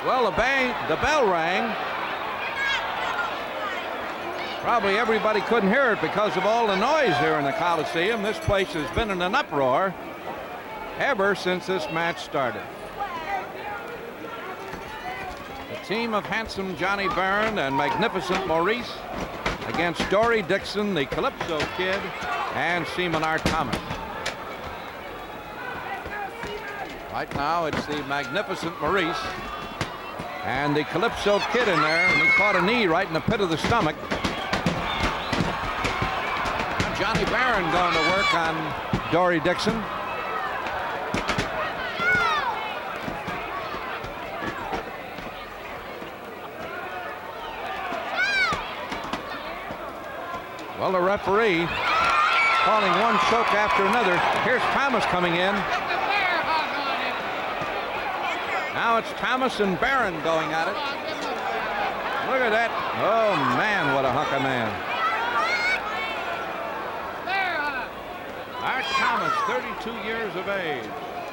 Well, the bell rang. Probably everybody couldn't hear it because of all the noise here in the Coliseum. This place has been in an uproar ever since this match started. The team of handsome Johnny Barron and magnificent Maurice against Dory Dixon, the Calypso Kid, and Seaman R. Thomas. Right now it's the magnificent Maurice and the Calypso Kid in there, and he caught a knee right in the pit of the stomach. Now Johnny Barron going to work on Dory Dixon. Well, the referee calling one choke after another. Here's Thomas coming in. Now it's Thomas and Barron going at it. Look at that. Oh, man, what a hunk of man. Art Thomas, 32 years of age.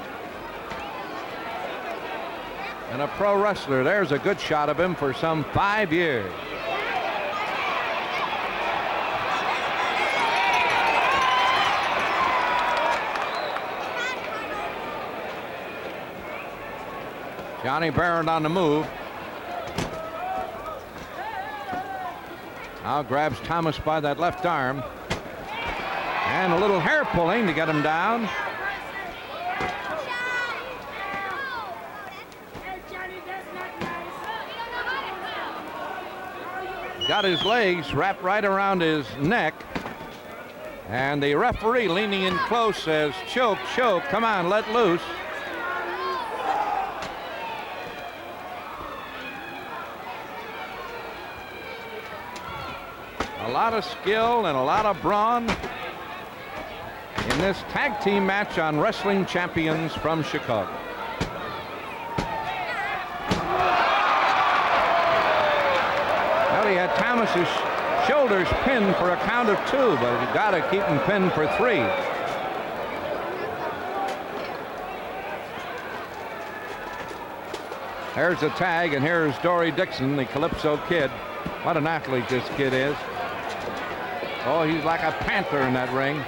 And a pro wrestler. There's a good shot of him for some 5 years. Johnny Barron on the move. Now grabs Thomas by that left arm. And a little hair pulling to get him down. Got his legs wrapped right around his neck. And the referee leaning in close says, choke, choke, come on, let loose. A lot of skill and a lot of brawn in this tag team match on Wrestling Champions from Chicago. Well, he had Thomas's shoulders pinned for a count of 2, but you got to keep him pinned for 3. There's the tag, and here's Dory Dixon, the Calypso Kid. What an athlete this kid is. Oh, he's like a panther in that ring.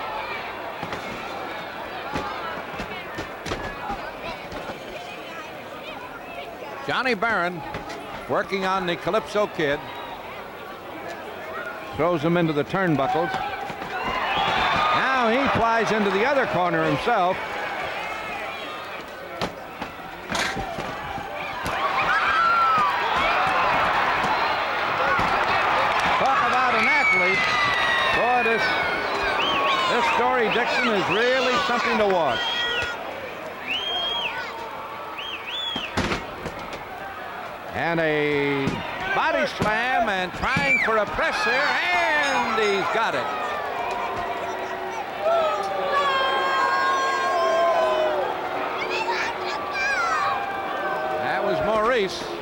Johnny Barron working on the Calypso Kid. Throws him into the turnbuckles. Now he flies into the other corner himself. Boy, this Dory Dixon is really something to watch. And a body slam and trying for a press here, and he's got it. That was Maurice.